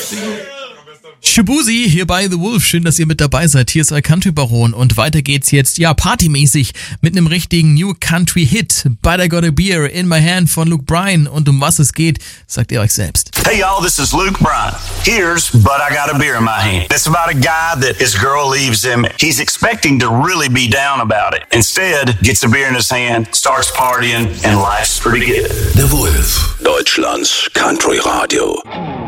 Shaboozey hier bei The Wolf. Schön, dass ihr mit dabei seid. Hier ist euer Country Baron und weiter geht's jetzt, ja, partymäßig mit einem richtigen New Country Hit. But I Got a Beer in My Hand von Luke Bryan. Und um was es geht, sagt ihr euch selbst. Hey y'all, this is Luke Bryan. Here's But I Got a Beer in My Hand. It's about a guy that his girl leaves him. He's expecting to really be down about it. Instead, gets a beer in his hand, starts partying, and life's pretty good. The Wolf, Deutschlands Country Radio.